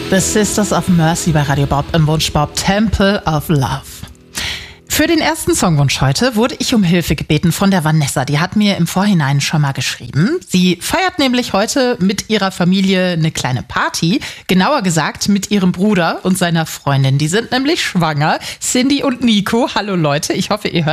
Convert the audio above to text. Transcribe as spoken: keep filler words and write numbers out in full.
The Sisters of Mercy bei Radio Bob im Wunschbob Temple of Love. Für den ersten Songwunsch heute wurde ich um Hilfe gebeten von der Vanessa. Die hat mir im Vorhinein schon mal geschrieben. Sie feiert nämlich heute mit ihrer Familie eine kleine Party. Genauer gesagt mit ihrem Bruder und seiner Freundin. Die sind nämlich schwanger. Cindy und Nico. Hallo Leute, ich hoffe, ihr hört